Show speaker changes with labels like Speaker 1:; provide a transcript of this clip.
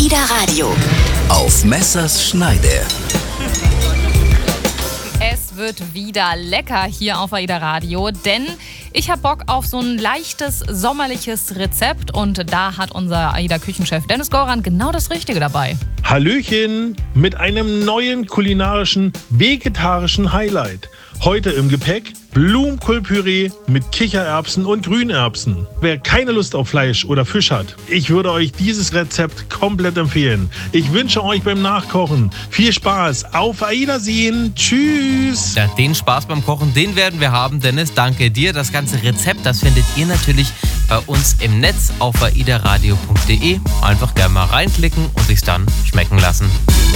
Speaker 1: AIDA Radio.
Speaker 2: Auf Messers Schneide.
Speaker 3: Es wird wieder lecker hier auf AIDA Radio, denn ich habe Bock auf so ein leichtes, sommerliches Rezept und da hat unser AIDA-Küchenchef Dennis Goran genau das Richtige dabei.
Speaker 4: Hallöchen mit einem neuen kulinarischen, vegetarischen Highlight. Heute im Gepäck Blumenkohlpüree mit Kichererbsen und Grünerbsen. Wer keine Lust auf Fleisch oder Fisch hat, ich würde euch dieses Rezept komplett empfehlen. Ich wünsche euch beim Nachkochen viel Spaß. Auf Wiedersehen. Tschüss.
Speaker 5: Ja, den Spaß beim Kochen, den werden wir haben, Dennis. Danke dir. Das ganze Rezept, das findet ihr natürlich bei uns im Netz auf aidaradio.de. Einfach gerne mal reinklicken und sich's dann schmecken lassen.